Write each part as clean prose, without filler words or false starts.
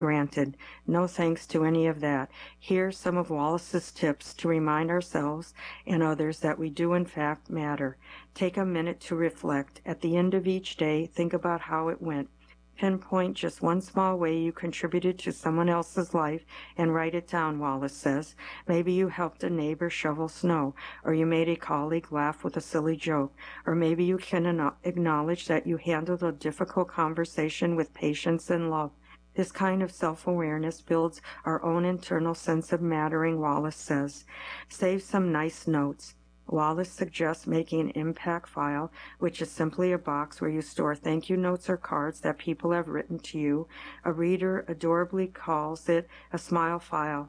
granted. No thanks to any of that. Here's some of Wallace's tips to remind ourselves and others that we do in fact matter. Take a minute to reflect. At the end of each day, think about how it went. Pinpoint just one small way you contributed to someone else's life and write it down, Wallace says. Maybe you helped a neighbor shovel snow, or you made a colleague laugh with a silly joke, or maybe you can acknowledge that you handled a difficult conversation with patience and love. This kind of self-awareness builds our own internal sense of mattering, Wallace says. Save some nice notes. Wallace suggests making an impact file, which is simply a box where you store thank you notes or cards that people have written to you. A reader adorably calls it a smile file.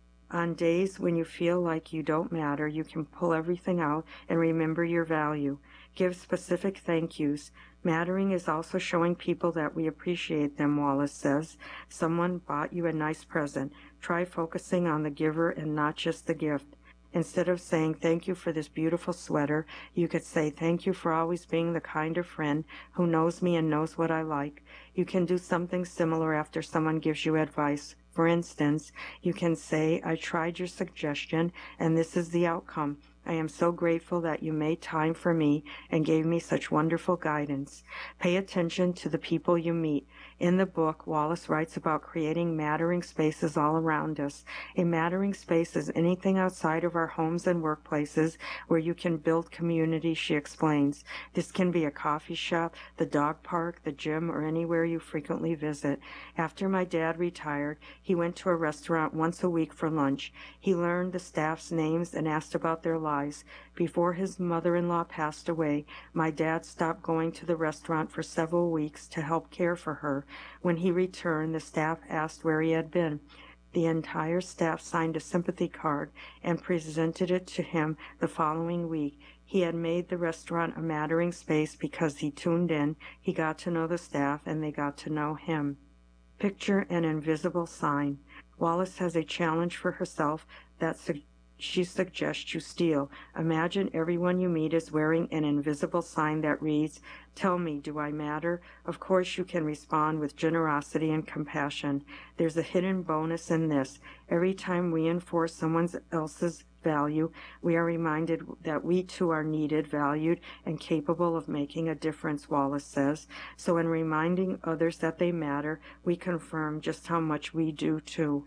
On days when you feel like you don't matter, you can pull everything out and remember your value. Give specific thank yous. Mattering is also showing people that we appreciate them, Wallace says. Someone bought you a nice present. Try focusing on the giver and not just the gift. Instead of saying, thank you for this beautiful sweater, you could say, thank you for always being the kind of friend who knows me and knows what I like. You can do something similar after someone gives you advice. For instance, you can say, I tried your suggestion, and this is the outcome. I am so grateful that you made time for me and gave me such wonderful guidance. Pay attention to the people you meet. In the book, Wallace writes about creating mattering spaces all around us. A mattering space is anything outside of our homes and workplaces where you can build community, she explains. This can be a coffee shop, the dog park, the gym, or anywhere you frequently visit. After my dad retired, he went to a restaurant once a week for lunch. He learned the staff's names and asked about their lives. Before his mother-in-law passed away, my dad stopped going to the restaurant for several weeks to help care for her. When he returned, the staff asked where he had been. The entire staff signed a sympathy card and presented it to him the following week. He had made the restaurant a mattering space because he tuned in, he got to know the staff, and they got to know him. Picture an invisible sign. Wallace has a challenge for herself that she suggests you steal. Imagine everyone you meet is wearing an invisible sign that reads, tell me, do I matter? Of course you can respond with generosity and compassion. There's a hidden bonus in this. Every time we enforce someone else's value, we are reminded that we too are needed, valued, and capable of making a difference, Wallace says. So in reminding others that they matter, we confirm just how much we do too.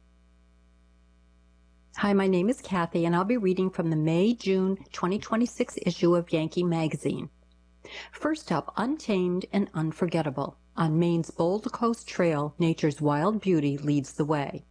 Hi, my name is Kathy, and I'll be reading from the May-June 2026 issue of Yankee Magazine. First up, Untamed and Unforgettable. On Maine's Bold Coast Trail, nature's wild beauty leads the way.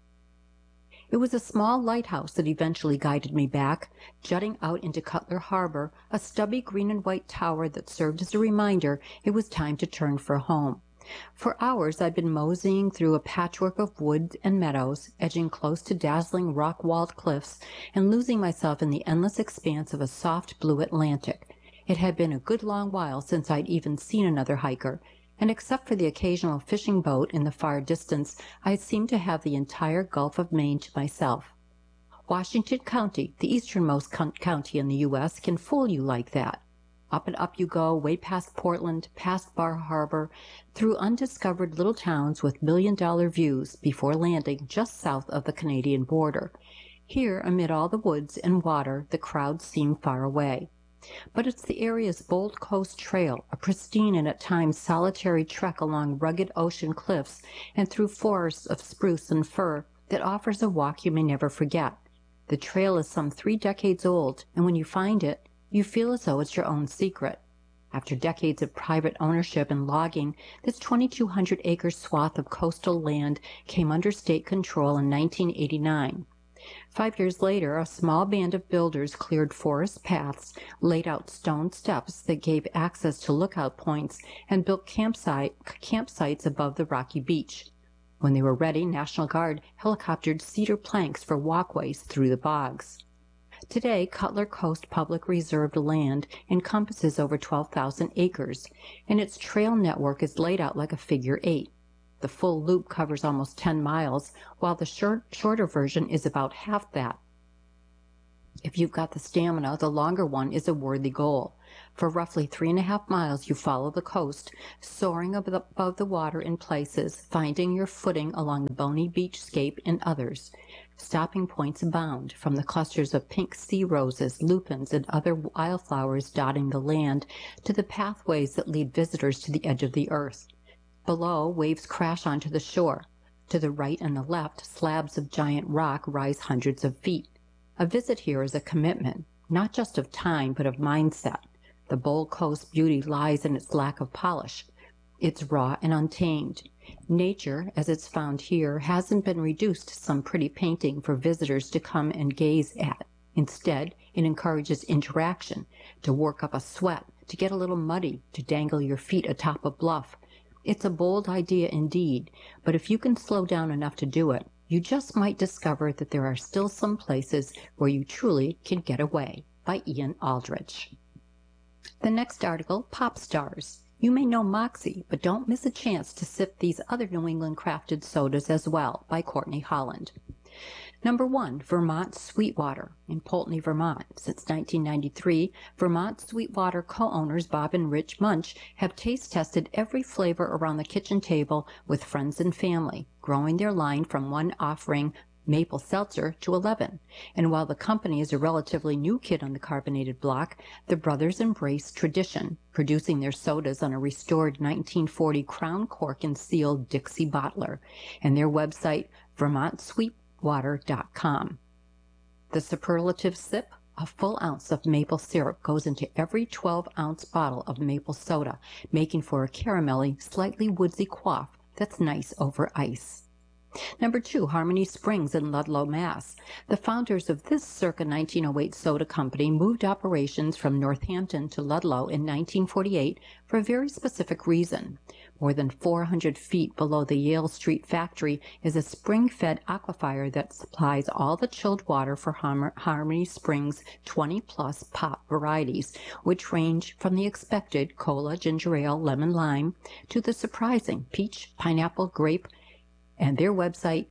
It was a small lighthouse that eventually guided me back, jutting out into Cutler Harbor, a stubby green and white tower that served as a reminder it was time to turn for home. For hours I'd been moseying through a patchwork of woods and meadows, edging close to dazzling rock-walled cliffs, and losing myself in the endless expanse of a soft blue Atlantic. It had been a good long while since I'd even seen another hiker, and except for the occasional fishing boat in the far distance, I seemed to have the entire Gulf of Maine to myself. Washington County, the easternmost county in the U.S., can fool you like that. Up and up you go, way past Portland, past Bar Harbor, through undiscovered little towns with million-dollar views before landing just south of the Canadian border. Here, amid all the woods and water, the crowds seem far away. But it's the area's Bold Coast Trail, a pristine and at times solitary trek along rugged ocean cliffs and through forests of spruce and fir, that offers a walk you may never forget. The trail is some 3 decades old, and when you find it, you feel as though it's your own secret. After decades of private ownership and logging, this 2,200-acre swath of coastal land came under state control in 1989. 5 years later, a small band of builders cleared forest paths, laid out stone steps that gave access to lookout points, and built campsites above the rocky beach. When they were ready, National Guard helicoptered cedar planks for walkways through the bogs. Today, Cutler Coast Public Reserved land encompasses over 12,000 acres, and its trail network is laid out like a figure 8. The full loop covers almost 10 miles, while the shorter version is about half that. If you've got the stamina, the longer one is a worthy goal. For roughly 3.5 miles, you follow the coast, soaring above the water in places, finding your footing along the bony beachscape in others. Stopping points abound, from the clusters of pink sea roses, lupins, and other wildflowers dotting the land, to the pathways that lead visitors to the edge of the earth. Below, waves crash onto the shore. To the right and the left, slabs of giant rock rise hundreds of feet. A visit here is a commitment, not just of time, but of mindset. The bold coast beauty lies in its lack of polish. It's raw and untamed. Nature, as it's found here, hasn't been reduced to some pretty painting for visitors to come and gaze at. Instead, it encourages interaction, to work up a sweat, to get a little muddy, to dangle your feet atop a bluff. It's a bold idea indeed, but if you can slow down enough to do it, you just might discover that there are still some places where you truly can get away. By Ian Aldrich. The next article, Pop Stars. You may know Moxie, but don't miss a chance to sip these other New England crafted sodas as well, by Courtney Holland. Number 1, Vermont Sweetwater in Poultney, Vermont. Since 1993, Vermont Sweetwater co-owners Bob and Rich Munch have taste tested every flavor around the kitchen table with friends and family, growing their line from one offering maple seltzer to 11. And while the company is a relatively new kid on the carbonated block, the brothers embrace tradition, producing their sodas on a restored 1940 crown cork and seal Dixie bottler, and their website vermontsweetwater.com. The superlative sip: a full ounce of maple syrup goes into every 12-ounce bottle of maple soda, making for a caramelly, slightly woodsy quaff that's nice over ice. Number 2, Harmony Springs in Ludlow, Mass. The founders of this circa 1908 soda company moved operations from Northampton to Ludlow in 1948 for a very specific reason. More than 400 feet below the Yale Street factory is a spring-fed aquifer that supplies all the chilled water for Harmony Springs' 20-plus pop varieties, which range from the expected cola, ginger ale, lemon, lime, to the surprising peach, pineapple, grape, and their website,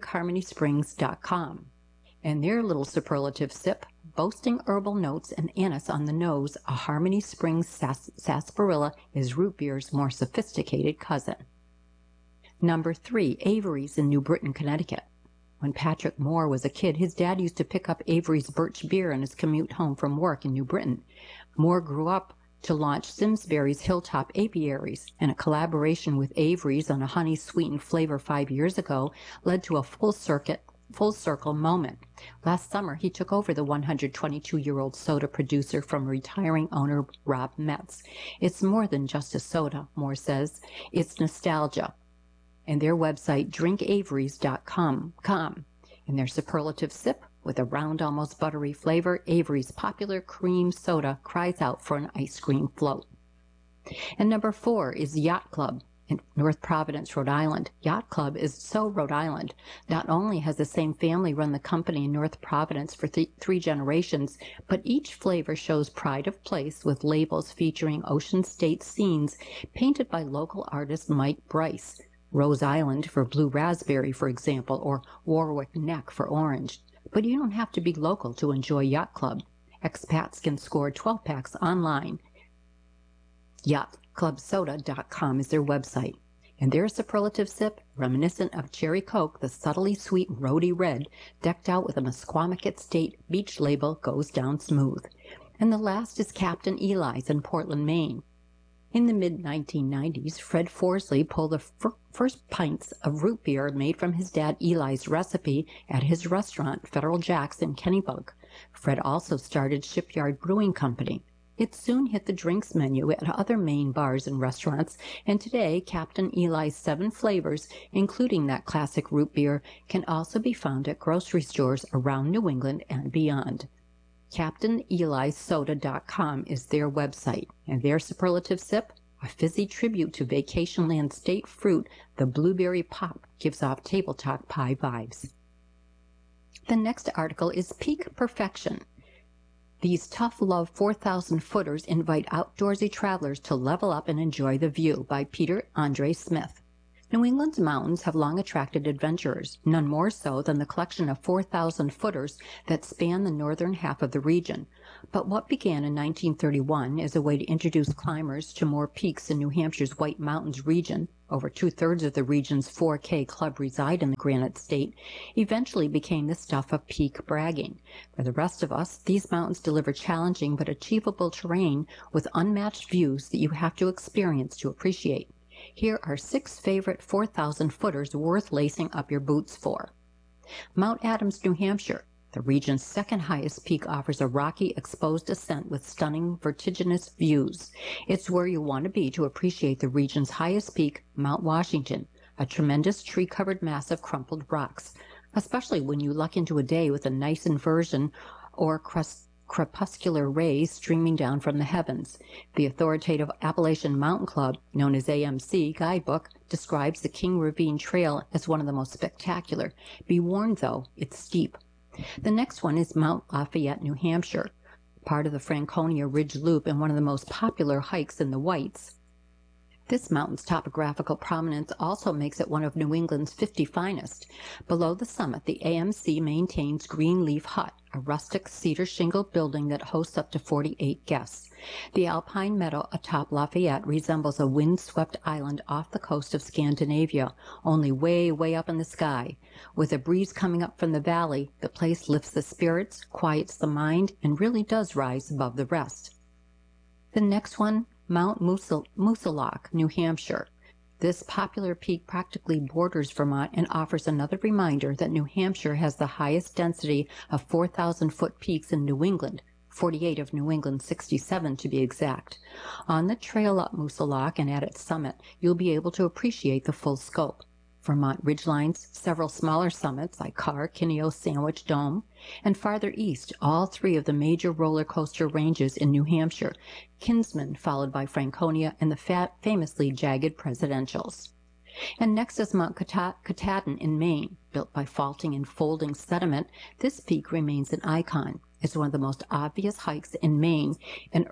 drinkharmonysprings.com. And their little superlative sip, boasting herbal notes and anise on the nose, a Harmony Springs sarsaparilla is root beer's more sophisticated cousin. Number 3, Avery's in New Britain, Connecticut. When Patrick Moore was a kid, his dad used to pick up Avery's birch beer on his commute home from work in New Britain. Moore grew up to launch Simsbury's Hilltop Apiaries, and a collaboration with Avery's on a honey-sweetened flavor 5 years ago led to a full circle moment. Last summer, he took over the 122-year-old soda producer from retiring owner Rob Metz. It's more than just a soda, Moore says. It's nostalgia. And their website, drinkaverys.com. And their superlative sip, with a round, almost buttery flavor, Avery's popular cream soda cries out for an ice cream float. And number 4 is Yacht Club in North Providence, Rhode Island. Yacht Club is so Rhode Island. Not only has the same family run the company in North Providence for 3 generations, but each flavor shows pride of place with labels featuring Ocean State scenes painted by local artist Mike Bryce. Rose Island for blue raspberry, for example, or Warwick Neck for orange. But you don't have to be local to enjoy Yacht Club. Expats can score 12-packs online. YachtClubSoda.com is their website. And their superlative sip, reminiscent of cherry coke, the subtly sweet rody red, decked out with a Mesquamaket State beach label, goes down smooth. And the last is Captain Eli's in Portland, Maine. In the mid-1990s, Fred Forsley pulled the first pints of root beer made from his dad Eli's recipe at his restaurant, Federal Jack's in Kennebunk. Fred also started Shipyard Brewing Company. It soon hit the drinks menu at other Maine bars and restaurants, and today Captain Eli's 7 flavors, including that classic root beer, can also be found at grocery stores around New England and beyond. CaptainEliSoda.com is their website, and their superlative sip, a fizzy tribute to Vacationland state fruit, the blueberry pop, gives off tabletop pie vibes. The next article is Peak Perfection. These tough love 4,000 footers invite outdoorsy travelers to level up and enjoy the view, by Peter Andre Smith. New England's mountains have long attracted adventurers, none more so than the collection of 4,000 footers that span the northern half of the region. But what began in 1931 as a way to introduce climbers to more peaks in New Hampshire's White Mountains region — over two-thirds of the region's 4K club reside in the Granite State — eventually became the stuff of peak bragging. For the rest of us, these mountains deliver challenging but achievable terrain with unmatched views that you have to experience to appreciate. Here are 6 favorite 4,000-footers worth lacing up your boots for. Mount Adams, New Hampshire. The region's second highest peak offers a rocky, exposed ascent with stunning, vertiginous views. It's where you want to be to appreciate the region's highest peak, Mount Washington, a tremendous tree-covered mass of crumpled rocks, especially when you luck into a day with a nice inversion or crepuscular rays streaming down from the heavens. The authoritative Appalachian Mountain Club, known as AMC, guidebook describes the King Ravine Trail as one of the most spectacular. Be warned, though, it's steep. The next one is Mount Lafayette, New Hampshire, part of the Franconia Ridge Loop and one of the most popular hikes in the Whites. This mountain's topographical prominence also makes it one of New England's 50 finest. Below the summit, the AMC maintains Green Leaf Hut, a rustic cedar shingle building that hosts up to 48 guests. The alpine meadow atop Lafayette resembles a wind-swept island off the coast of Scandinavia, only way, way up in the sky. With a breeze coming up from the valley, the place lifts the spirits, quiets the mind, and really does rise above the rest. The next one, Mount Moosilauke, New Hampshire. This popular peak practically borders Vermont and offers another reminder that New Hampshire has the highest density of 4,000-foot peaks in New England, 48 of New England's 67 to be exact. On the trail up Moosilauke and at its summit, you'll be able to appreciate the full scope. Vermont ridgelines, several smaller summits like Carr, Kineo, Sandwich, Dome, and farther east, all 3 of the major roller coaster ranges in New Hampshire, Kinsman followed by Franconia and the famously jagged Presidentials. And next is Mount Katahdin in Maine. Built by faulting and folding sediment, this peak remains an icon. It's one of the most obvious hikes in Maine and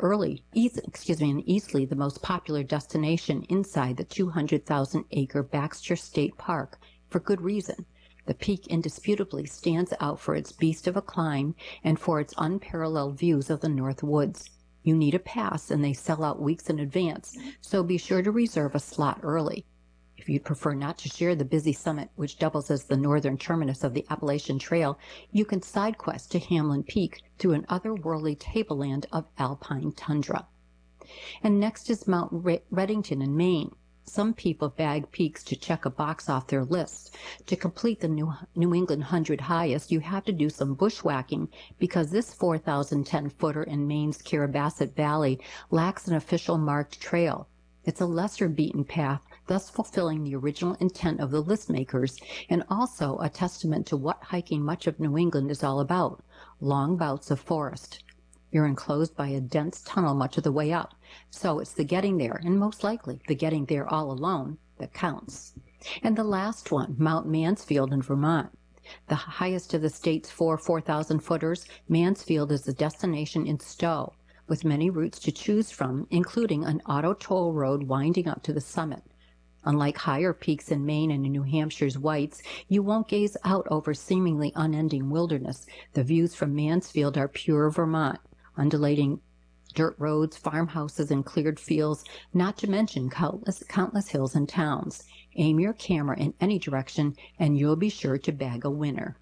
easily the most popular destination inside the 200,000-acre Baxter State Park, for good reason. The peak indisputably stands out for its beast of a climb and for its unparalleled views of the North Woods. You need a pass, and they sell out weeks in advance, so be sure to reserve a slot early. If you'd prefer not to share the busy summit, which doubles as the northern terminus of the Appalachian Trail, you can side quest to Hamlin Peak through an otherworldly tableland of alpine tundra. And next is Mount Redington in Maine. Some people bag peaks to check a box off their list. To complete the New England 100 highest, you have to do some bushwhacking because this 4,010-footer in Maine's Carrabassett Valley lacks an official marked trail. It's a lesser beaten path, thus fulfilling the original intent of the list makers, and also a testament to what hiking much of New England is all about: long bouts of forest. You're enclosed by a dense tunnel much of the way up, so it's the getting there, and most likely the getting there all alone, that counts. And the last one, Mount Mansfield in Vermont. The highest of the state's 4 4,000-footers, Mansfield is the destination in Stowe, with many routes to choose from, including an auto toll road winding up to the summit. Unlike higher peaks in Maine and in New Hampshire's Whites, you won't gaze out over seemingly unending wilderness. The views from Mansfield are pure Vermont, undulating dirt roads, farmhouses, and cleared fields, not to mention countless hills and towns. Aim your camera in any direction, and you'll be sure to bag a winner.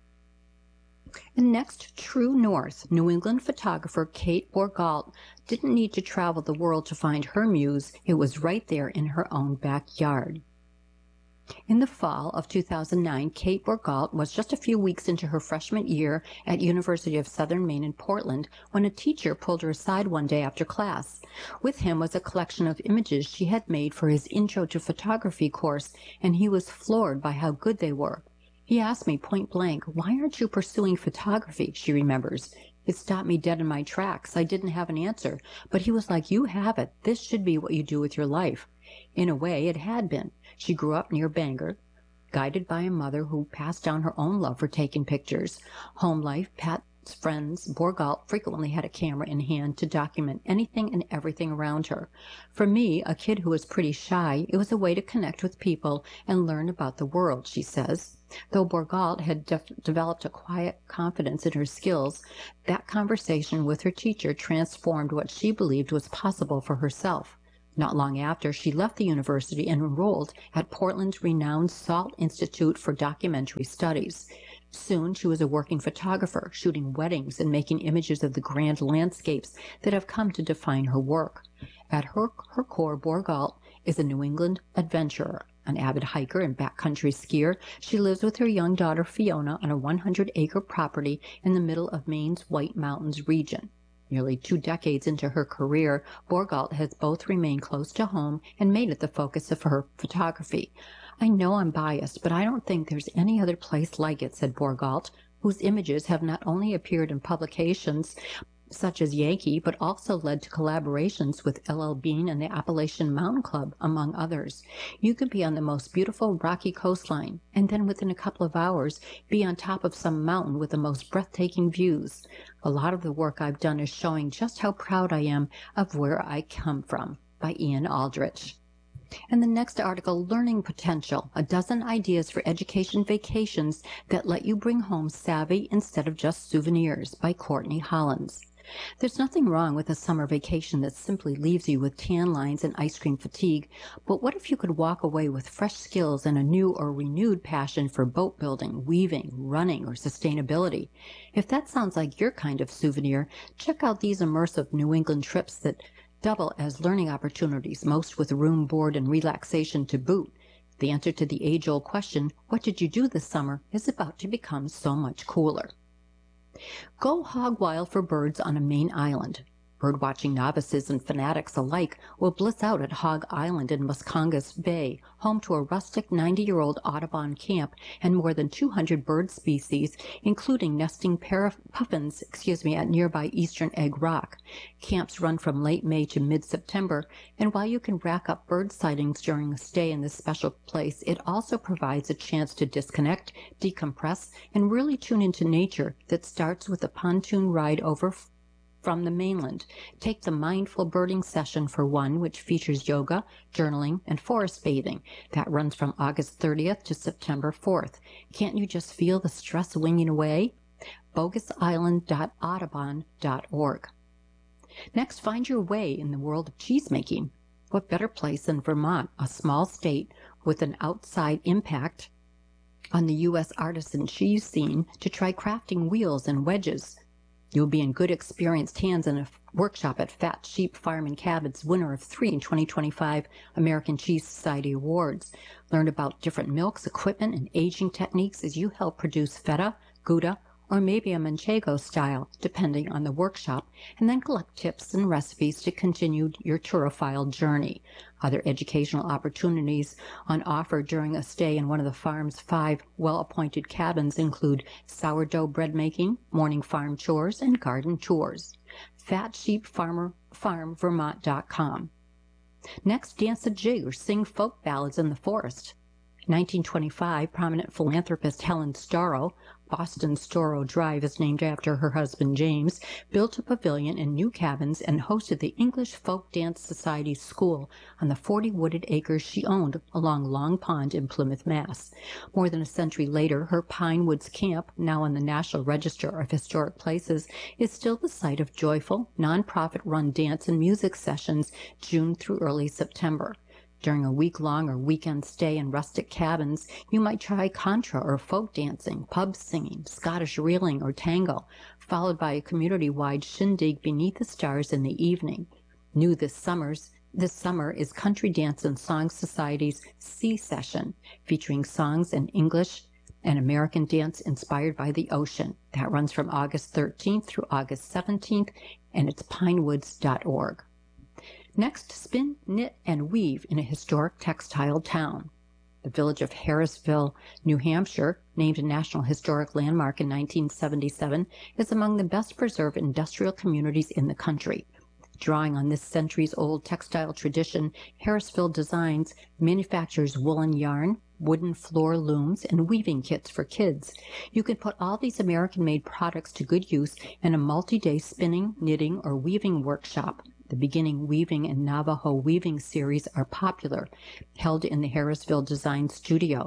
And next, true north, New England photographer Kate Borgalt didn't need to travel the world to find her muse. It was right there in her own backyard. In the fall of 2009, Kate Borgalt was just a few weeks into her freshman year at University of Southern Maine in Portland when a teacher pulled her aside one day after class. With him was a collection of images she had made for his Intro to Photography course, and he was floored by how good they were. He asked me point blank, "Why aren't you pursuing photography?" she remembers. It stopped me dead in my tracks. I didn't have an answer, but he was like, "You have it. This should be what you do with your life." In a way, it had been. She grew up near Bangor, guided by a mother who passed down her own love for taking pictures. Home life, Pat's friends, Borgalt frequently had a camera in hand to document anything and everything around her. For me, a kid who was pretty shy, it was a way to connect with people and learn about the world, she says. Though Bourgault had developed a quiet confidence in her skills, that conversation with her teacher transformed what she believed was possible for herself. Not long after, she left the university and enrolled at Portland's renowned Salk Institute for Documentary Studies. Soon she was a working photographer, shooting weddings and making images of the grand landscapes that have come to define her work. At her core, Bourgault is a New England adventurer. An avid hiker and backcountry skier, she lives with her young daughter Fiona on a 100-acre property in the middle of Maine's White Mountains region. Nearly 2 decades into her career, Bourgault has both remained close to home and made it the focus of her photography. "I know I'm biased, but I don't think there's any other place like it," said Bourgault, whose images have not only appeared in publications such as Yankee, but also led to collaborations with L.L. Bean and the Appalachian Mountain Club, among others. You could be on the most beautiful rocky coastline, and then within a couple of hours be on top of some mountain with the most breathtaking views. A lot of the work I've done is showing just how proud I am of where I come from. By Ian Aldrich. And the next article, Learning Potential, a dozen ideas for education vacations that let you bring home savvy instead of just souvenirs, by Courtney Hollins. There's nothing wrong with a summer vacation that simply leaves you with tan lines and ice cream fatigue, but what if you could walk away with fresh skills and a new or renewed passion for boat building, weaving, running, or sustainability? If that sounds like your kind of souvenir, check out these immersive New England trips that double as learning opportunities, most with room, board, and relaxation to boot. The answer to the age-old question, what did you do this summer, is about to become so much cooler. Go hog wild for birds on a Maine island. Birdwatching novices and fanatics alike will bliss out at Hog Island in Musconga's Bay, home to a rustic 90-year-old Audubon camp and more than 200 bird species, including nesting puffins at nearby Eastern Egg Rock. Camps run from late May to mid-September, and while you can rack up bird sightings during a stay in this special place, it also provides a chance to disconnect, decompress, and really tune into nature that starts with a pontoon ride over from the mainland. Take the Mindful Birding Session for one, which features yoga, journaling, and forest bathing. That runs from August 30th to September 4th. Can't you just feel the stress winging away? bogusisland.audubon.org. Next, find your way in the world of cheesemaking. What better place than Vermont, a small state with an outside impact on the U.S. artisan cheese scene, to try crafting wheels and wedges? You'll be in good experienced hands in a workshop at Fat Sheep Farm and Cabins, winner of 3 2025 American Cheese Society Awards. Learn about different milks, equipment, and aging techniques as you help produce feta, Gouda, or maybe a Manchego style, depending on the workshop, and then collect tips and recipes to continue your turophile journey. Other educational opportunities on offer during a stay in one of the farm's 5 well-appointed cabins include sourdough bread making, morning farm chores, and garden tours. FatSheepFarmVermont.com. Next, dance a jig or sing folk ballads in the forest. 1925, prominent philanthropist Helen Storrow, Boston Storrow Drive is named after her husband James, built a pavilion and new cabins and hosted the English Folk Dance Society's school on the 40 wooded acres she owned along Long Pond in Plymouth, Mass. More than a century later, her Pine Woods Camp, now on the National Register of Historic Places, is still the site of joyful, nonprofit-run dance and music sessions June through early September. During a week-long or weekend stay in rustic cabins, you might try contra or folk dancing, pub singing, Scottish reeling, or tango, followed by a community-wide shindig beneath the stars in the evening. New this summer is Country Dance and Song Society's Sea Session, featuring songs in English and American dance inspired by the ocean. That runs from August 13th through August 17th, and it's pinewoods.org. Next, spin, knit, and weave in a historic textile town. The village of Harrisville, New Hampshire, named a National Historic Landmark in 1977, is among the best preserved industrial communities in the country. Drawing on this centuries-old textile tradition, Harrisville Designs manufactures woolen yarn, wooden floor looms, and weaving kits for kids. You can put all these American-made products to good use in a multi-day spinning, knitting, or weaving workshop. The Beginning Weaving and Navajo Weaving series are popular, held in the Harrisville Design Studio.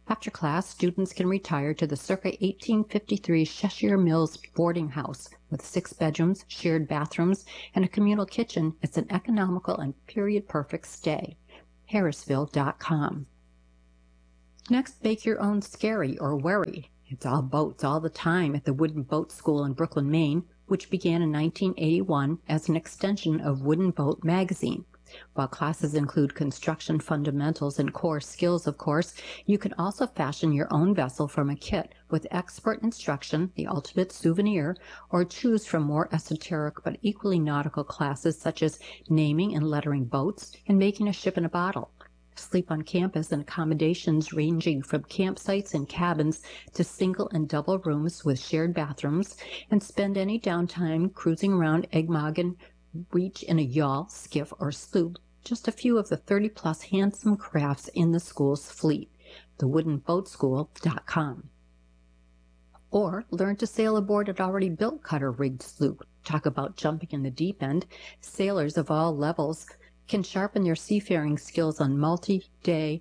After class, students can retire to the circa 1853 Cheshire Mills boarding house with 6 bedrooms, shared bathrooms, and a communal kitchen. It's an economical and period-perfect stay. Harrisville.com. Next, bake your own skerry or wherry. It's all boats all the time at the Wooden Boat School in Brooklyn, Maine, which began in 1981 as an extension of Wooden Boat magazine. While classes include construction fundamentals and core skills, of course, you can also fashion your own vessel from a kit with expert instruction, the ultimate souvenir, or choose from more esoteric but equally nautical classes such as naming and lettering boats and making a ship in a bottle. Sleep on campus in accommodations ranging from campsites and cabins to single and double rooms with shared bathrooms, and spend any downtime cruising around Egmaggan Reach in a yawl, skiff, or sloop, just a few of the 30-plus handsome crafts in the school's fleet. TheWoodenBoatSchool.com. Or learn to sail aboard an already built cutter-rigged sloop. Talk about jumping in the deep end. Sailors of all levels can sharpen their seafaring skills on multi-day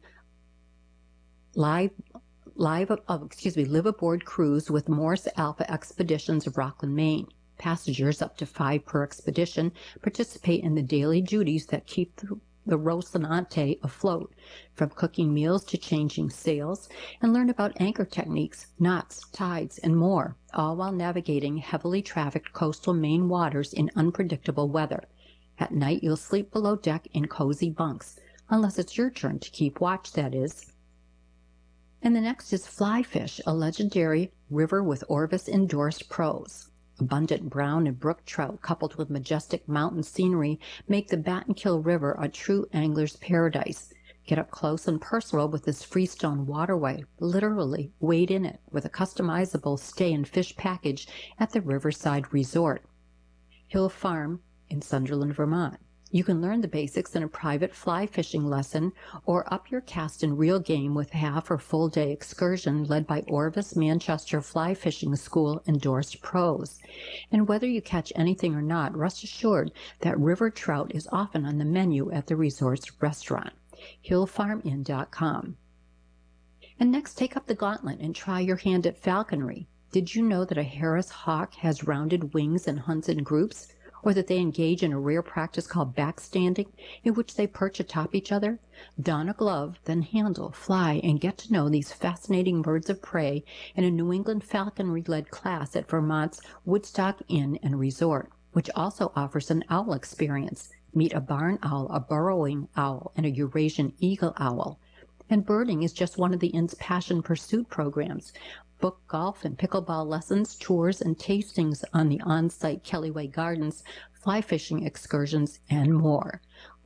live-aboard cruise with Morse Alpha Expeditions of Rockland, Maine. Passengers, up to 5 per expedition, participate in the daily duties that keep the Rocinante afloat, from cooking meals to changing sails, and learn about anchor techniques, knots, tides, and more, all while navigating heavily trafficked coastal Maine waters in unpredictable weather. At night, you'll sleep below deck in cozy bunks, unless it's your turn to keep watch, that is. And the next is Fly Fish, a legendary river with Orvis-endorsed pros. Abundant brown and brook trout coupled with majestic mountain scenery make the Battenkill River a true angler's paradise. Get up close and personal with this freestone waterway, literally wade in it with a customizable stay and fish package at the Riverside Resort. Hill Farm in Sunderland, Vermont. You can learn the basics in a private fly fishing lesson or up your cast in real game with half or full day excursion led by Orvis Manchester Fly Fishing School endorsed pros. And whether you catch anything or not, rest assured that river trout is often on the menu at the resort's restaurant. hillfarminn.com. And next, take up the gauntlet and try your hand at falconry. Did you know that a Harris hawk has rounded wings and hunts in groups? Or that they engage in a rare practice called backstanding, in which they perch atop each other? Don a glove, then handle, fly, and get to know these fascinating birds of prey in a New England falconry-led class at Vermont's Woodstock Inn and Resort, which also offers an owl experience. Meet a barn owl, a burrowing owl, and a Eurasian eagle owl. And birding is just one of the inn's passion pursuit programs. Book golf and pickleball lessons, tours, and tastings on the on-site Kellyway Gardens, fly fishing excursions, and more.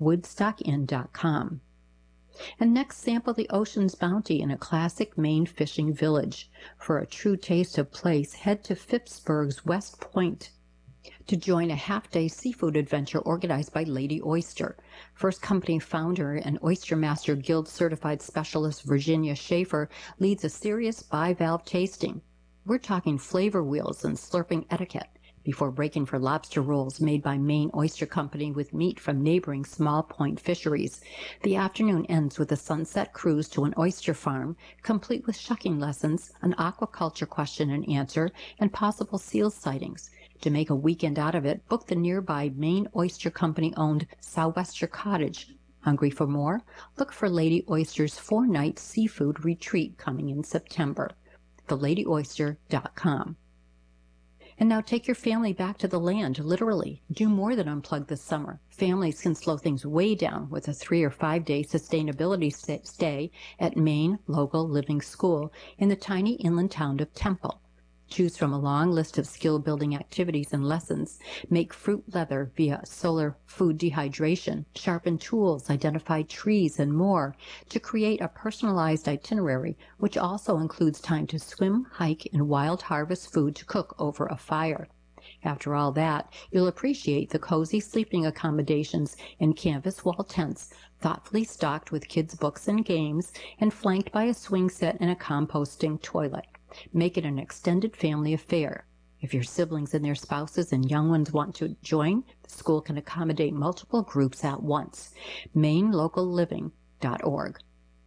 Woodstockinn.com. And next, sample the ocean's bounty in a classic Maine fishing village. For a true taste of place, head to Phippsburg's West Point to join a half-day seafood adventure organized by Lady Oyster. First company founder and Oyster Master Guild certified specialist Virginia Schaefer leads a serious bivalve tasting. We're talking flavor wheels and slurping etiquette before breaking for lobster rolls made by Maine Oyster Company with meat from neighboring small point fisheries. The afternoon ends with a sunset cruise to an oyster farm, complete with shucking lessons, an aquaculture question and answer, and possible seal sightings. To make a weekend out of it, book the nearby Maine Oyster Company-owned Sou'wester Cottage. Hungry for more? Look for Lady Oyster's 4-night seafood retreat coming in September. TheLadyOyster.com. And now take your family back to the land, literally. Do more than unplug this summer. Families can slow things way down with a 3 or 5 day sustainability stay at Maine Local Living School in the tiny inland town of Temple. Choose from a long list of skill-building activities and lessons. Make fruit leather via solar food dehydration, sharpen tools, identify trees, and more to create a personalized itinerary, which also includes time to swim, hike, and wild harvest food to cook over a fire. After all that, you'll appreciate the cozy sleeping accommodations and canvas wall tents, thoughtfully stocked with kids' books and games, and flanked by a swing set and a composting toilet. Make it an extended family affair. If your siblings and their spouses and young ones want to join, the school can accommodate multiple groups at once. MaineLocalLiving.org.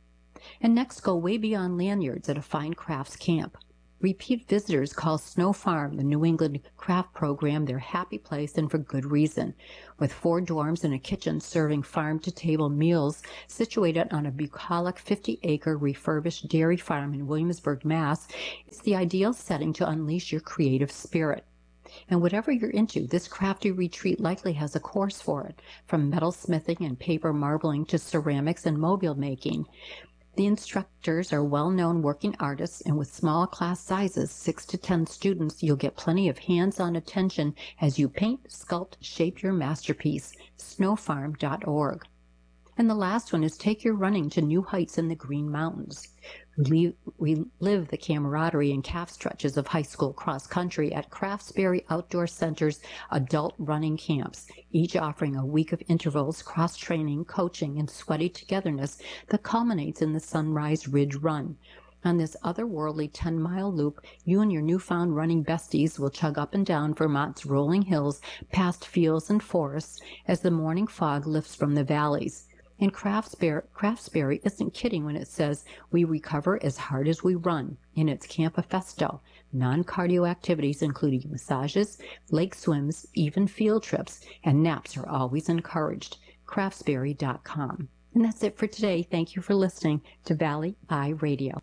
And next, go way beyond lanyards at a fine crafts camp. Repeat visitors call Snow Farm, the New England craft program, their happy place, and for good reason. With 4 dorms and a kitchen serving farm-to-table meals situated on a bucolic 50-acre refurbished dairy farm in Williamsburg, Mass., it's the ideal setting to unleash your creative spirit. And whatever you're into, this crafty retreat likely has a course for it, from metal smithing and paper marbling to ceramics and mobile making. The instructors are well-known working artists, and with small class sizes, 6 to 10 students, you'll get plenty of hands-on attention as you paint, sculpt, shape your masterpiece. snowfarm.org. And the last one is take your running to new heights in the Green Mountains. Relive the camaraderie and calf stretches of high school cross country at Craftsbury Outdoor Center's adult running camps, each offering a week of intervals, cross-training, coaching, and sweaty togetherness that culminates in the Sunrise Ridge Run. On this otherworldly 10-mile loop, you and your newfound running besties will chug up and down Vermont's rolling hills, past fields and forests, as the morning fog lifts from the valleys. And Craftsbury isn't kidding when it says we recover as hard as we run in its Campifesto, non-cardio activities including massages, lake swims, even field trips, and naps are always encouraged. Craftsbury.com. And that's it for today. Thank you for listening to Valley Eye Radio.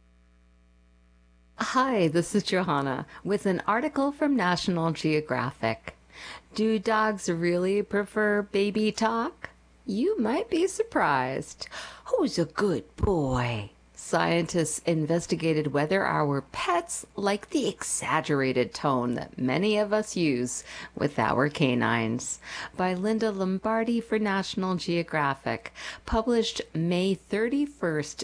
Hi, this is Johanna with an article from National Geographic. Do dogs really prefer baby talk? You might be surprised. Who's a good boy? Scientists investigated whether our pets like the exaggerated tone that many of us use with our canines. By Linda Lombardi for National Geographic, published May 31st,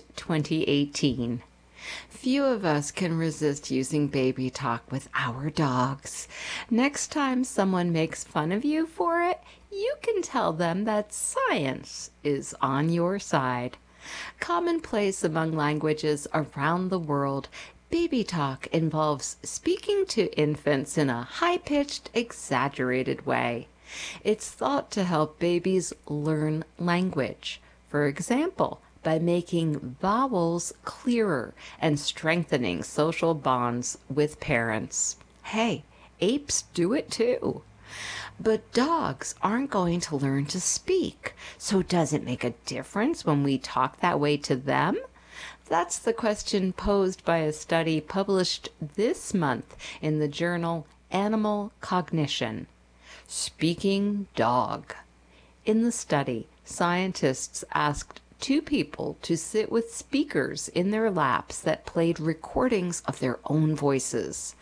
2018. Few of us can resist using baby talk with our dogs. Next time someone makes fun of you for it, you can tell them that science is on your side. Commonplace among languages around the world, baby talk involves speaking to infants in a high-pitched, exaggerated way. It's thought to help babies learn language. For example, by making vowels clearer and strengthening social bonds with parents. Hey, apes do it too. But dogs aren't going to learn to speak, so does it make a difference when we talk that way to them? That's the question posed by a study published this month in the journal Animal Cognition. Speaking dog. In the study, scientists asked 2 people to sit with speakers in their laps that played recordings of their own voices.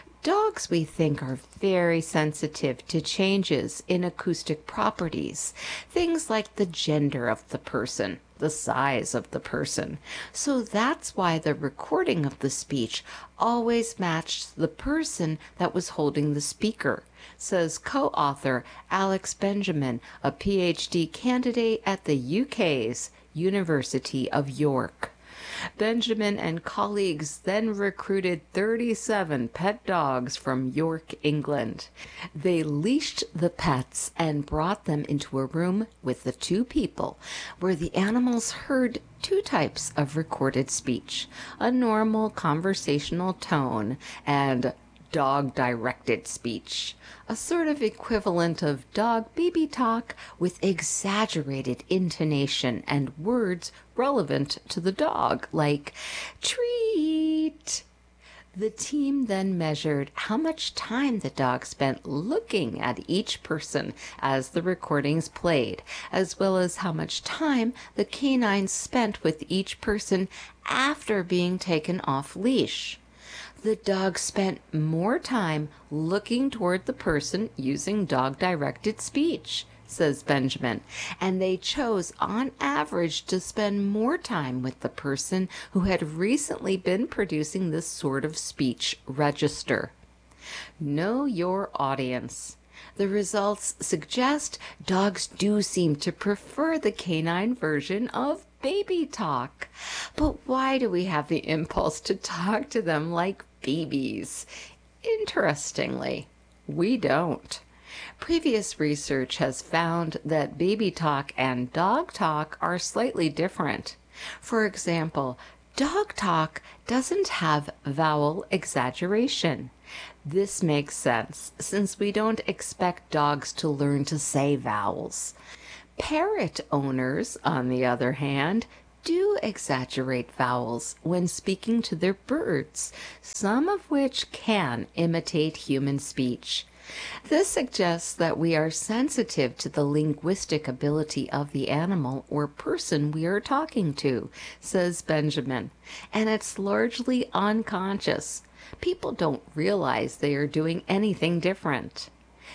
Dogs, we think, are very sensitive to changes in acoustic properties, things like the gender of the person, the size of the person. So that's why the recording of the speech always matched the person that was holding the speaker, says co-author Alex Benjamin, a PhD candidate at the UK's University of York. Benjamin and colleagues then recruited 37 pet dogs from York, England. They leashed the pets and brought them into a room with the 2 people, where the animals heard 2 types of recorded speech, a normal conversational tone and dog-directed speech, a sort of equivalent of dog baby talk with exaggerated intonation and words relevant to the dog, like treat. The team then measured how much time the dog spent looking at each person as the recordings played, as well as how much time the canines spent with each person after being taken off leash. The dog spent more time looking toward the person using dog-directed speech, says Benjamin, and they chose on average to spend more time with the person who had recently been producing this sort of speech register. Know your audience. The results suggest dogs do seem to prefer the canine version of baby talk. But why do we have the impulse to talk to them like babies? Interestingly, we don't. Previous research has found that baby talk and dog talk are slightly different. For example, dog talk doesn't have vowel exaggeration. This makes sense since we don't expect dogs to learn to say vowels. Parrot owners, on the other hand, do exaggerate vowels when speaking to their birds, some of which can imitate human speech. This suggests that we are sensitive to the linguistic ability of the animal or person we are talking to, says Benjamin, and it's largely unconscious. People don't realize they are doing anything different.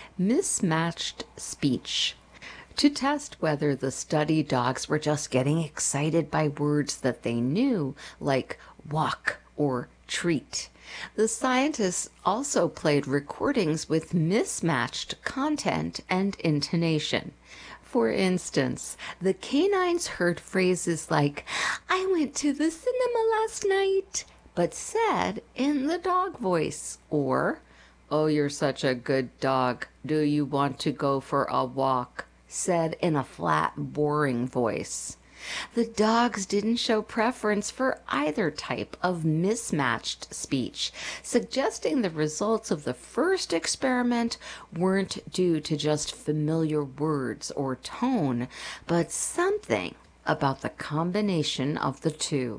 Mismatched speech. To test whether the study dogs were just getting excited by words that they knew, like walk or treat, the scientists also played recordings with mismatched content and intonation. For instance, the canines heard phrases like, "I went to the cinema last night," but said in the dog voice, or, "Oh, you're such a good dog. Do you want to go for a walk?" said in a flat, boring voice. The dogs didn't show preference for either type of mismatched speech, suggesting the results of the first experiment weren't due to just familiar words or tone, but something about the combination of the two.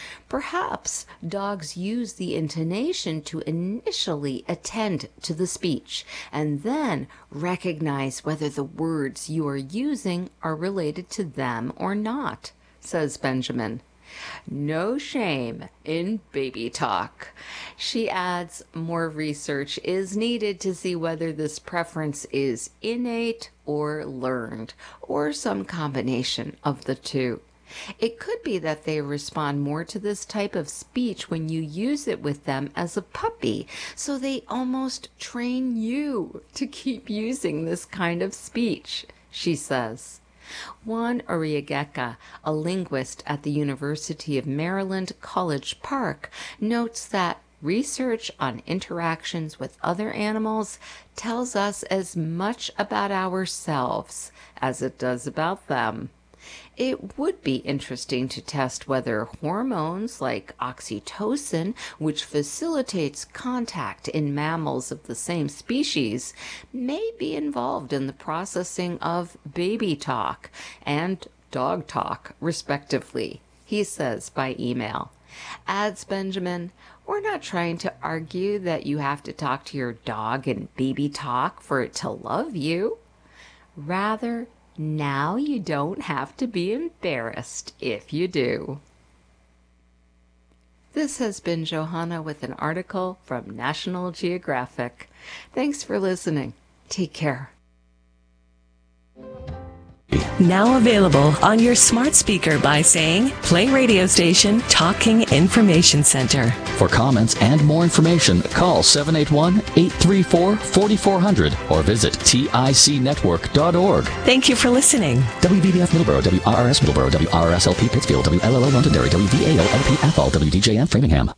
Perhaps dogs use the intonation to initially attend to the speech and then recognize whether the words you are using are related to them or not, says Benjamin. No shame in baby talk. She adds more research is needed to see whether this preference is innate or learned, or some combination of the two. It could be that they respond more to this type of speech when you use it with them as a puppy, so they almost train you to keep using this kind of speech, she says. Juan Arriagada, a linguist at the University of Maryland, College Park, notes that research on interactions with other animals tells us as much about ourselves as it does about them. It would be interesting to test whether hormones like oxytocin, which facilitates contact in mammals of the same species, may be involved in the processing of baby talk and dog talk, respectively, he says by email. Adds Benjamin, "We're not trying to argue that you have to talk to your dog in baby talk for it to love you. Rather, now you don't have to be embarrassed if you do." This has been Johanna with an article from National Geographic. Thanks for listening. Take care. Now available on your smart speaker by saying, "Play radio station Talking Information Center." For comments and more information, call 781-834-4400 or visit ticnetwork.org. Thank you for listening. WBBF Middleborough, WRRS Middleborough, WRSLP Pittsfield, WLLO Londonderry, WVAO-LP Athol, WDJM Framingham.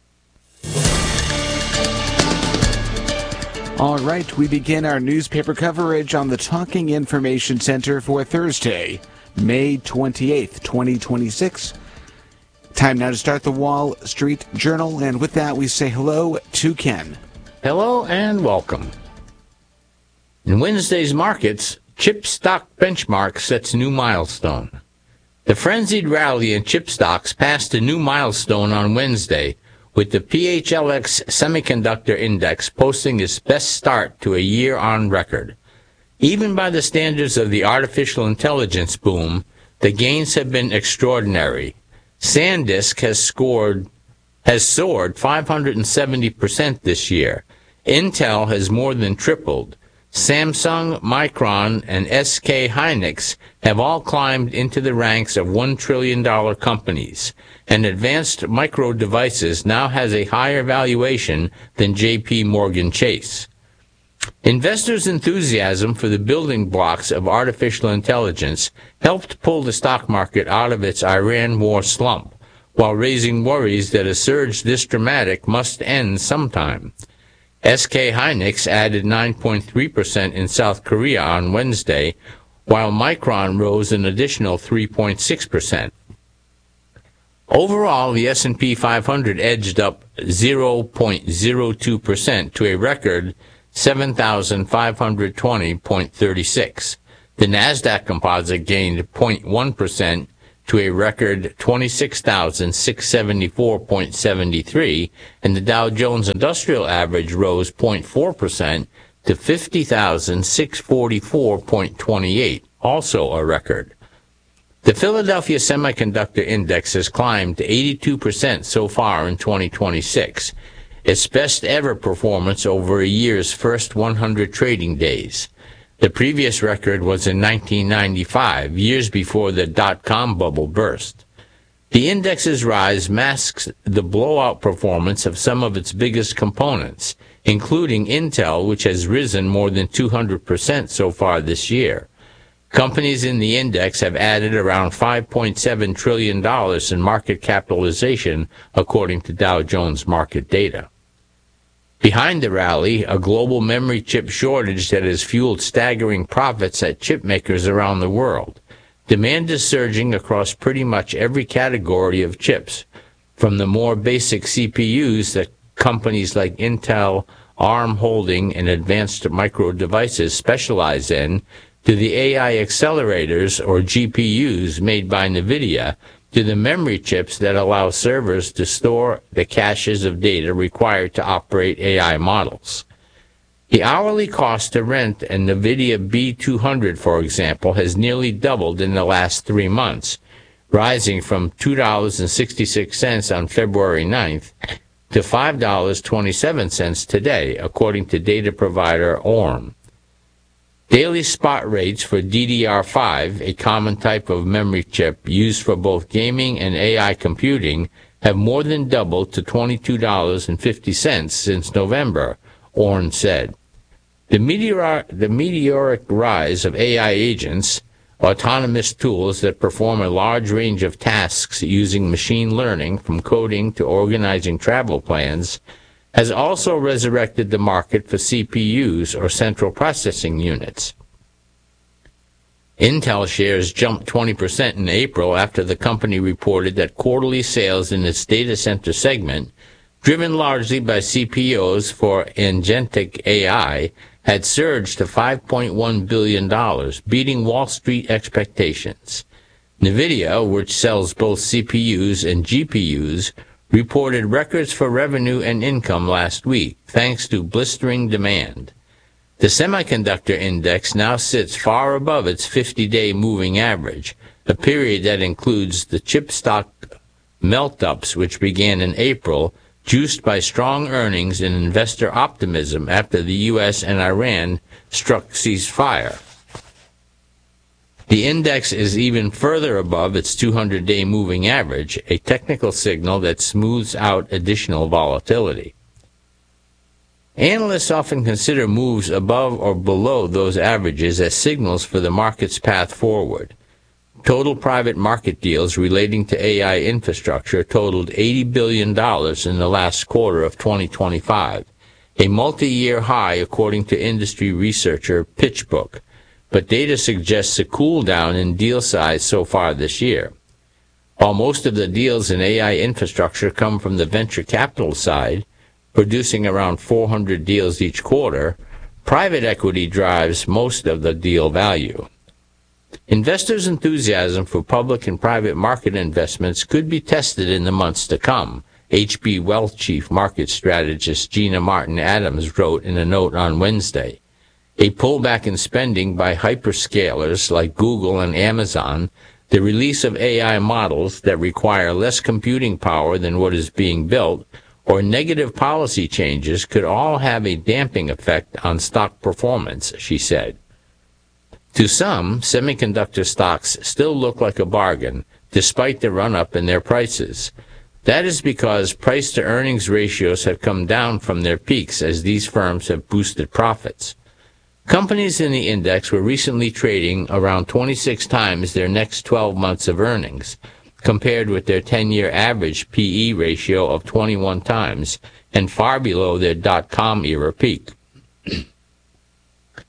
All right, we begin our newspaper coverage on the Talking Information Center for Thursday, May 28th, 2026. Time now to start the Wall Street Journal, and with that we say hello to Ken. Hello and welcome. In Wednesday's markets, chip stock benchmark sets new milestone. The frenzied rally in chip stocks passed a new milestone on Wednesday, with the PHLX Semiconductor Index posting its best start to a year on record. Even by the standards of the artificial intelligence boom, the gains have been extraordinary. SanDisk has soared 570% this year. Intel has more than tripled. Samsung, Micron, and SK Hynix have all climbed into the ranks of $1 trillion companies, and Advanced Micro Devices now has a higher valuation than J.P. Morgan Chase. Investors' enthusiasm for the building blocks of artificial intelligence helped pull the stock market out of its Iran war slump, while raising worries that a surge this dramatic must end sometime. SK Hynix added 9.3% in South Korea on Wednesday, while Micron rose an additional 3.6%. Overall, the S&P 500 edged up 0.02% to a record 7,520.36. The Nasdaq Composite gained 0.1% to a record 26,674.73, and the Dow Jones Industrial Average rose 0.4% to 50,644.28, also a record. The Philadelphia Semiconductor Index has climbed to 82% so far in 2026, its best ever performance over a year's first 100 trading days. The previous record was in 1995, years before the dot-com bubble burst. The index's rise masks the blowout performance of some of its biggest components, including Intel, which has risen more than 200% so far this year. Companies in the index have added around $5.7 trillion in market capitalization, according to Dow Jones market data. Behind the rally, a global memory chip shortage that has fueled staggering profits at chip makers around the world. Demand is surging across pretty much every category of chips, from the more basic CPUs that companies like Intel, ARM Holding, and Advanced Micro Devices specialize in, to the AI accelerators, or GPUs, made by NVIDIA, to the memory chips that allow servers to store the caches of data required to operate AI models. The hourly cost to rent a NVIDIA B200, for example, has nearly doubled in the last 3 months, rising from $2.66 on February 9th to $5.27 today, according to data provider ORM. Daily spot rates for DDR5, a common type of memory chip used for both gaming and AI computing, have more than doubled to $22.50 since November, ORM said. The meteoric rise of AI agents, autonomous tools that perform a large range of tasks using machine learning, from coding to organizing travel plans, has also resurrected the market for CPUs, or central processing units. Intel shares jumped 20% in April after the company reported that quarterly sales in its data center segment, driven largely by CPUs for agentic AI, had surged to $5.1 billion, beating Wall Street expectations. NVIDIA, which sells both CPUs and GPUs, reported records for revenue and income last week, thanks to blistering demand. The semiconductor index now sits far above its 50-day moving average, a period that includes the chip stock melt-ups, which began in April, juiced by strong earnings and investor optimism after the U.S. and Iran struck ceasefire. The index is even further above its 200-day moving average, a technical signal that smooths out additional volatility. Analysts often consider moves above or below those averages as signals for the market's path forward. Total private market deals relating to AI infrastructure totaled $80 billion in the last quarter of 2025, a multi-year high according to industry researcher PitchBook. But data suggests a cool down in deal size so far this year. While most of the deals in AI infrastructure come from the venture capital side, producing around 400 deals each quarter, private equity drives most of the deal value. Investors' enthusiasm for public and private market investments could be tested in the months to come, HB Wealth Chief Market Strategist Gina Martin Adams wrote in a note on Wednesday. A pullback in spending by hyperscalers like Google and Amazon, the release of AI models that require less computing power than what is being built, or negative policy changes could all have a damping effect on stock performance, she said. To some, semiconductor stocks still look like a bargain, despite the run-up in their prices. That is because price-to-earnings ratios have come down from their peaks as these firms have boosted profits. Companies in the index were recently trading around 26 times their next 12 months of earnings, compared with their 10-year average P/E ratio of 21 times, and far below their dot-com era peak.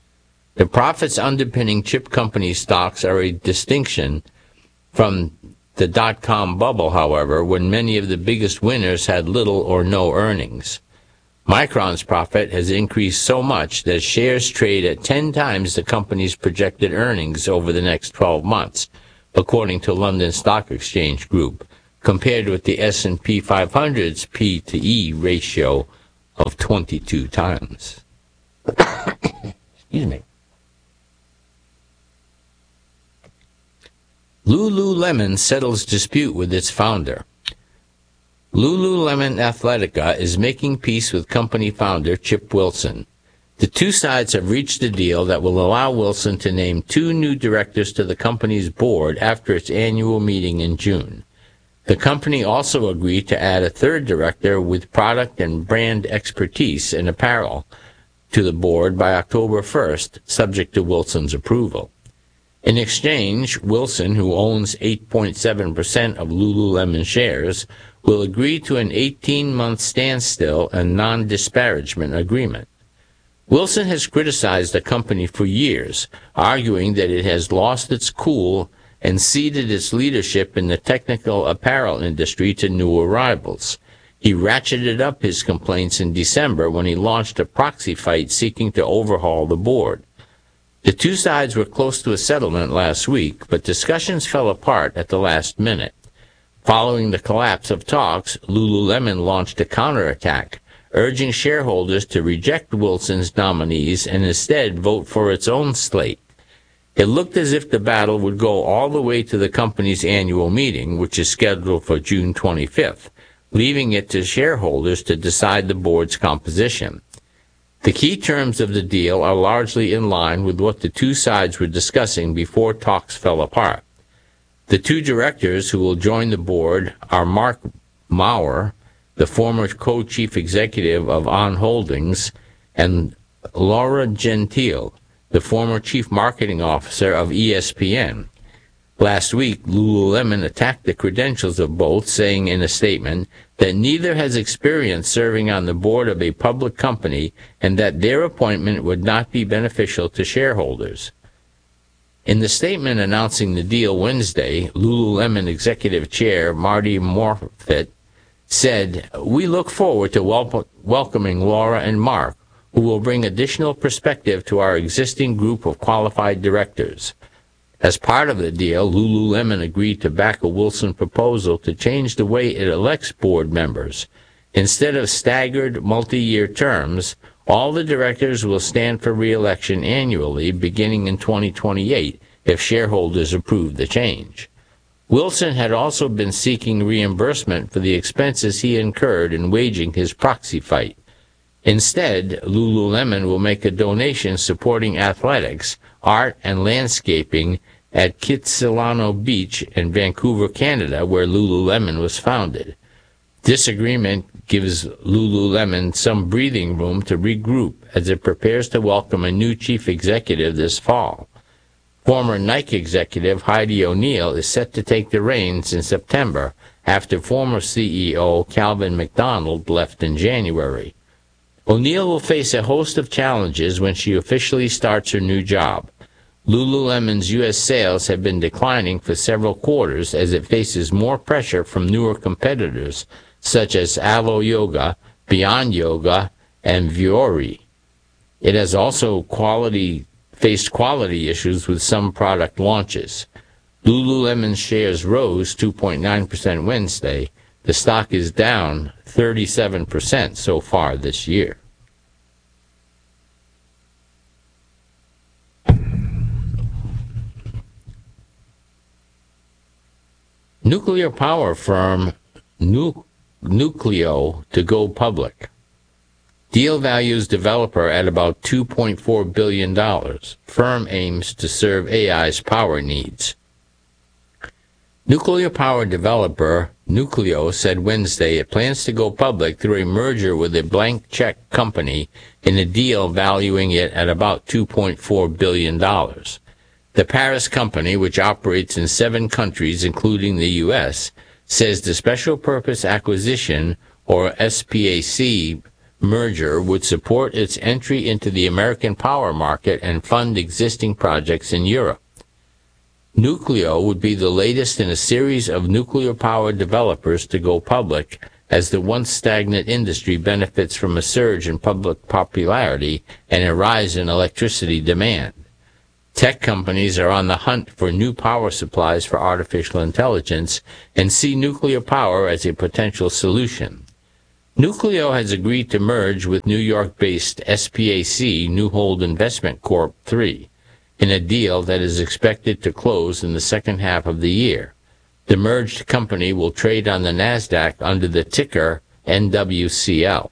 The profits underpinning chip company stocks are a distinction from the dot-com bubble, however, when many of the biggest winners had little or no earnings. Micron's profit has increased so much that shares trade at 10 times the company's projected earnings over the next 12 months, according to London Stock Exchange Group, compared with the S&P 500's P/E ratio of 22 times. Excuse me. Lululemon settles dispute with its founder. Lululemon Athletica is making peace with company founder Chip Wilson. The two sides have reached a deal that will allow Wilson to name 2 new directors to the company's board after its annual meeting in June. The company also agreed to add a 3rd director with product and brand expertise in apparel to the board by October 1st, subject to Wilson's approval. In exchange, Wilson, who owns 8.7% of Lululemon shares, will agree to an 18-month standstill and non-disparagement agreement. Wilson has criticized the company for years, arguing that it has lost its cool and ceded its leadership in the technical apparel industry to new arrivals. He ratcheted up his complaints in December when he launched a proxy fight seeking to overhaul the board. The two sides were close to a settlement last week, but discussions fell apart at the last minute. Following the collapse of talks, Lululemon launched a counterattack, urging shareholders to reject Wilson's nominees and instead vote for its own slate. It looked as if the battle would go all the way to the company's annual meeting, which is scheduled for June 25th, leaving it to shareholders to decide the board's composition. The key terms of the deal are largely in line with what the two sides were discussing before talks fell apart. The 2 directors who will join the board are Mark Maurer, the former co-chief executive of On Holdings, and Laura Gentile, the former chief marketing officer of ESPN. Last week, Lululemon attacked the credentials of both, saying in a statement that neither has experience serving on the board of a public company and that their appointment would not be beneficial to shareholders. In the statement announcing the deal Wednesday, Lululemon Executive Chair Marty Morfitt said, "We look forward to welcoming Laura and Mark, who will bring additional perspective to our existing group of qualified directors." As part of the deal, Lululemon agreed to back a Wilson proposal to change the way it elects board members. Instead of staggered multi-year terms, all the directors will stand for re-election annually beginning in 2028 if shareholders approve the change. Wilson had also been seeking reimbursement for the expenses he incurred in waging his proxy fight. Instead, Lululemon will make a donation supporting athletics, art, and landscaping at Kitsilano Beach in Vancouver, Canada, where Lululemon was founded. This agreement gives Lululemon some breathing room to regroup as it prepares to welcome a new chief executive this fall. Former Nike executive Heidi O'Neill is set to take the reins in September after former CEO Calvin McDonald left in January. O'Neill will face a host of challenges when she officially starts her new job. Lululemon's U.S. sales have been declining for several quarters as it faces more pressure from newer competitors such as Alo Yoga, Beyond Yoga, and Vuori. It has also faced quality issues with some product launches. Lululemon shares rose 2.9% Wednesday. The stock is down 37% so far this year. Nuclear power firm Nucleo to go public. Deal values developer at about $2.4 billion. Firm aims to serve AI's power needs. Nuclear power developer Nucleo said Wednesday it plans to go public through a merger with a blank check company in a deal valuing it at about $2.4 billion. The Paris company, which operates in 7 countries, including the U.S., says the Special Purpose Acquisition, or SPAC, merger would support its entry into the American power market and fund existing projects in Europe. Nucleo would be the latest in a series of nuclear power developers to go public as the once stagnant industry benefits from a surge in public popularity and a rise in electricity demand. Tech companies are on the hunt for new power supplies for artificial intelligence and see nuclear power as a potential solution. Nucleo has agreed to merge with New York-based SPAC Newhold Investment Corp. 3 in a deal that is expected to close in the second half of the year. The merged company will trade on the NASDAQ under the ticker NWCL.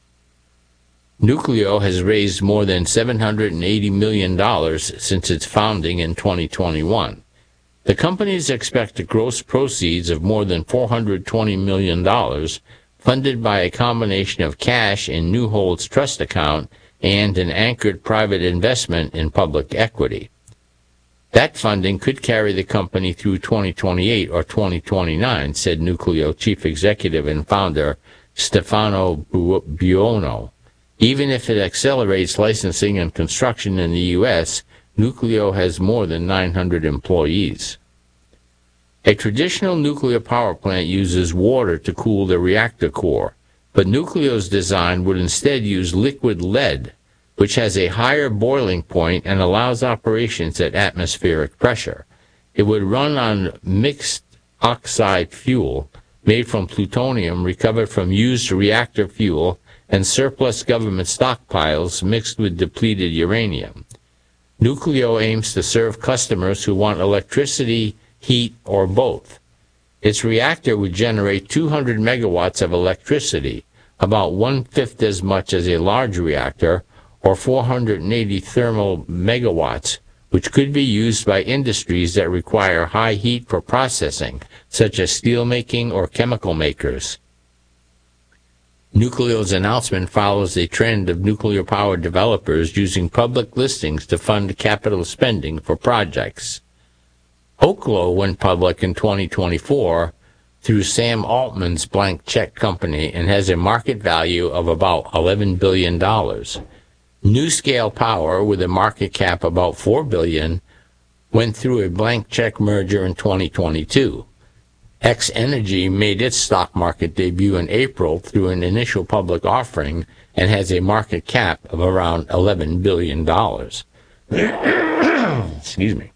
Nucleo has raised more than $780 million since its founding in 2021. The companies expect gross proceeds of more than $420 million, funded by a combination of cash in Newhold's trust account and an anchored private investment in public equity. That funding could carry the company through 2028 or 2029, said Nucleo Chief Executive and Founder Stefano Buono. Even if it accelerates licensing and construction in the U.S., Nucleo has more than 900 employees. A traditional nuclear power plant uses water to cool the reactor core, but Nucleo's design would instead use liquid lead, which has a higher boiling point and allows operations at atmospheric pressure. It would run on mixed oxide fuel made from plutonium recovered from used reactor fuel and surplus government stockpiles mixed with depleted uranium. Nucleo aims to serve customers who want electricity, heat, or both. Its reactor would generate 200 megawatts of electricity, about one-fifth as much as a large reactor, or 480 thermal megawatts, which could be used by industries that require high heat for processing, such as steelmaking or chemical makers. Nucleo's announcement follows a trend of nuclear power developers using public listings to fund capital spending for projects. Oklo went public in 2024 through Sam Altman's Blank Check Company and has a market value of about $11 billion. NuScale Power, with a market cap about $4 billion, went through a blank check merger in 2022. X Energy made its stock market debut in April through an initial public offering and has a market cap of around $11 billion. Excuse me.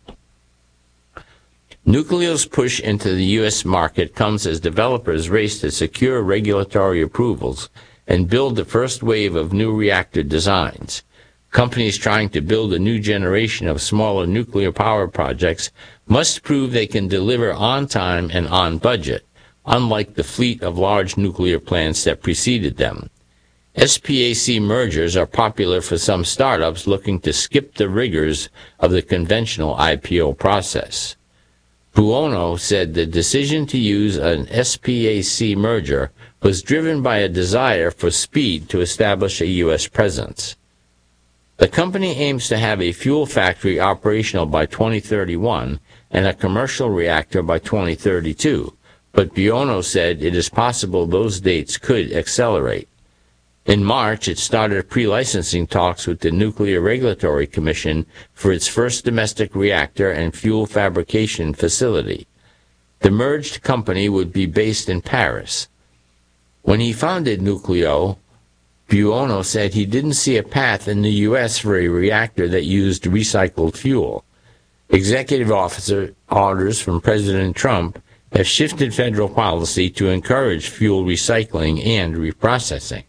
Nucleo's push into the U.S. market comes as developers race to secure regulatory approvals and build the first wave of new reactor designs. Companies trying to build a new generation of smaller nuclear power projects must prove they can deliver on time and on budget, unlike the fleet of large nuclear plants that preceded them. SPAC mergers are popular for some startups looking to skip the rigors of the conventional IPO process. Buono said the decision to use an SPAC merger was driven by a desire for speed to establish a U.S. presence. The company aims to have a fuel factory operational by 2031 and a commercial reactor by 2032, but Buono said it is possible those dates could accelerate. In March, it started pre-licensing talks with the Nuclear Regulatory Commission for its first domestic reactor and fuel fabrication facility. The merged company would be based in Paris. When he founded Nucleo, Buono said he didn't see a path in the U.S. for a reactor that used recycled fuel. Executive orders from President Trump have shifted federal policy to encourage fuel recycling and reprocessing.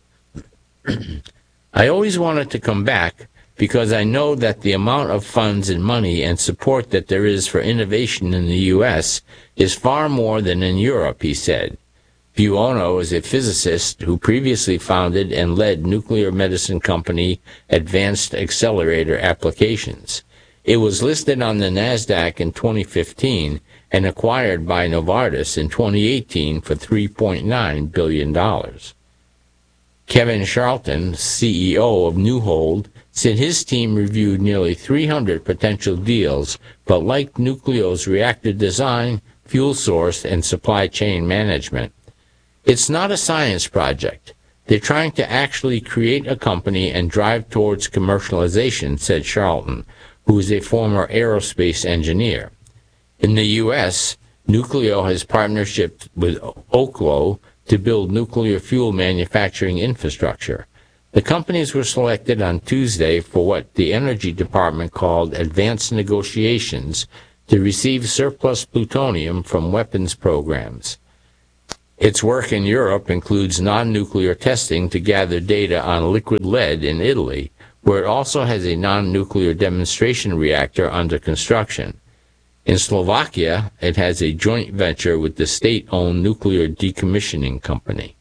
I always wanted to come back because I know that the amount of funds and money and support that there is for innovation in the U.S. is far more than in Europe, he said. Buono is a physicist who previously founded and led nuclear medicine company Advanced Accelerator Applications. It was listed on the NASDAQ in 2015 and acquired by Novartis in 2018 for $3.9 billion. Kevin Charlton, CEO of Newhold, said his team reviewed nearly 300 potential deals, but liked Nucleo's reactor design, fuel source, and supply chain management. It's not a science project. They're trying to actually create a company and drive towards commercialization, said Charlton, who is a former aerospace engineer. In the U.S., Nucleo has partnerships with Oklo to build nuclear fuel manufacturing infrastructure. The companies were selected on Tuesday for what the Energy Department called advanced negotiations to receive surplus plutonium from weapons programs. Its work in Europe includes non-nuclear testing to gather data on liquid lead in Italy, where it also has a non-nuclear demonstration reactor under construction. In Slovakia, it has a joint venture with the state-owned nuclear decommissioning company.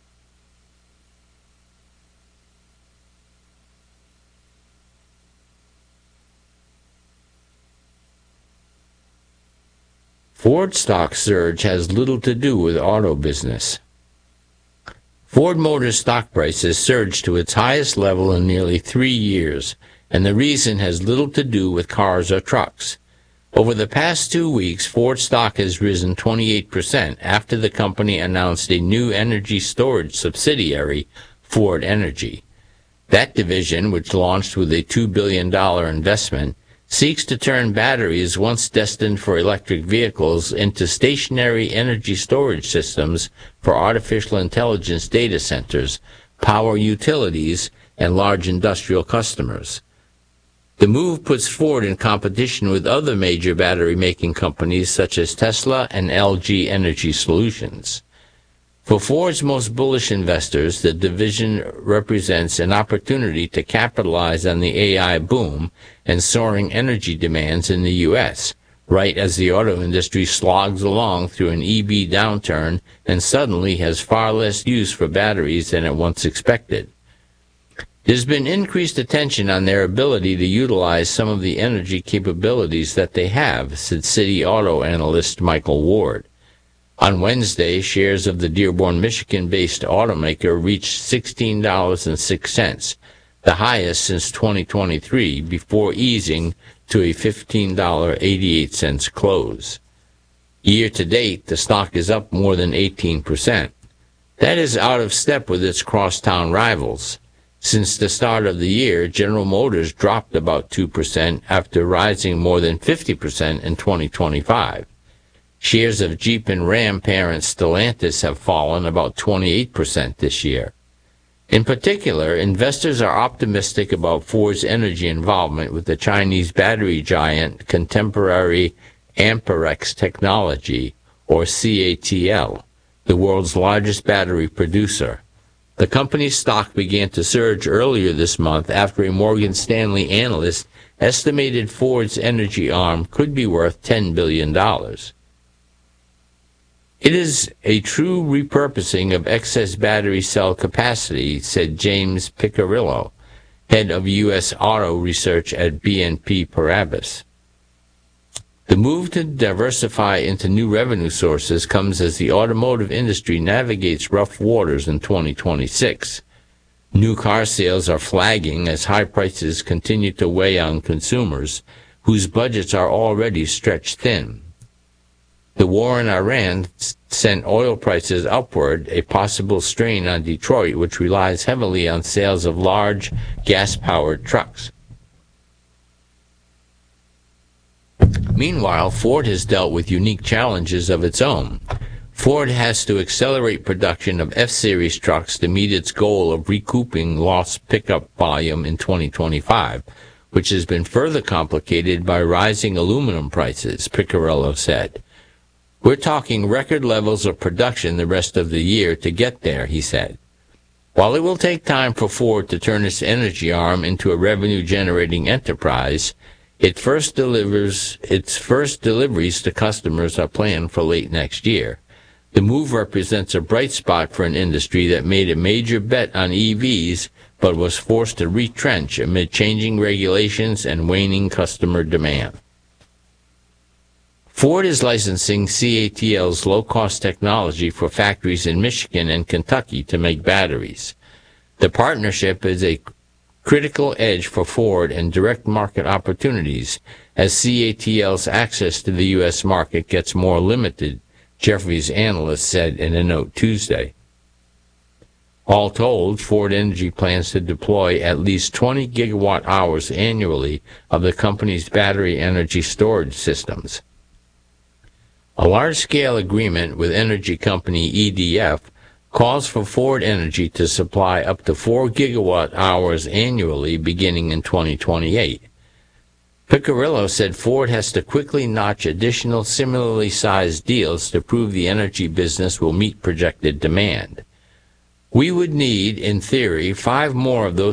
Ford stock surge has little to do with auto business. Ford Motors stock price has surged to its highest level in nearly 3 years, and the reason has little to do with cars or trucks. Over the past 2 weeks, Ford stock has risen 28% after the company announced a new energy storage subsidiary, Ford Energy. That division, which launched with a $2 billion investment, seeks to turn batteries once destined for electric vehicles into stationary energy storage systems for artificial intelligence data centers, power utilities, and large industrial customers. The move puts Ford in competition with other major battery-making companies such as Tesla and LG Energy Solutions. For Ford's most bullish investors, the division represents an opportunity to capitalize on the AI boom and soaring energy demands in the U.S., right as the auto industry slogs along through an EV downturn and suddenly has far less use for batteries than it once expected. There's been increased attention on their ability to utilize some of the energy capabilities that they have, said Citi Auto analyst Michael Ward. On Wednesday, shares of the Dearborn, Michigan-based automaker reached $16.06, the highest since 2023, before easing to a $15.88 close. Year to date, the stock is up more than 18%. That is out of step with its crosstown rivals. Since the start of the year, General Motors dropped about 2% after rising more than 50% in 2025. Shares of Jeep and Ram parent Stellantis have fallen about 28% this year. In particular, investors are optimistic about Ford's energy involvement with the Chinese battery giant Contemporary Amperex Technology, or CATL, the world's largest battery producer. The company's stock began to surge earlier this month after a Morgan Stanley analyst estimated Ford's energy arm could be worth $10 billion. It is a true repurposing of excess battery cell capacity, said James Piccirillo, head of U.S. auto research at BNP Paribas. The move to diversify into new revenue sources comes as the automotive industry navigates rough waters in 2026. New car sales are flagging as high prices continue to weigh on consumers, whose budgets are already stretched thin. The war in Iran sent oil prices upward, a possible strain on Detroit, which relies heavily on sales of large gas-powered trucks. Meanwhile, Ford has dealt with unique challenges of its own. Ford has to accelerate production of F-Series trucks to meet its goal of recouping lost pickup volume in 2025, which has been further complicated by rising aluminum prices, Piccirillo said. We're talking record levels of production the rest of the year to get there, he said. While it will take time for Ford to turn its energy arm into a revenue-generating enterprise, its first deliveries to customers are planned for late next year. The move represents a bright spot for an industry that made a major bet on EVs but was forced to retrench amid changing regulations and waning customer demand. Ford is licensing CATL's low-cost technology for factories in Michigan and Kentucky to make batteries. The partnership is a critical edge for Ford and direct market opportunities as CATL's access to the U.S. market gets more limited, Jefferies analyst said in a note Tuesday. All told, Ford Energy plans to deploy at least 20 gigawatt hours annually of the company's battery energy storage systems. A large-scale agreement with energy company EDF calls for Ford Energy to supply up to 4 gigawatt-hours annually beginning in 2028. Piccirillo said Ford has to quickly notch additional similarly sized deals to prove the energy business will meet projected demand. We would need, in theory, 5 more of those